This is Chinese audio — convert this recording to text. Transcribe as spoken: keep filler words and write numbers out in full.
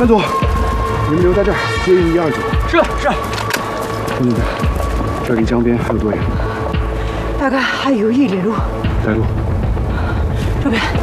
班组，你们留在这儿接应一二组。 是是。 兄弟们，这离江边还有多远？ 大概还有一里路。 带路。 这边。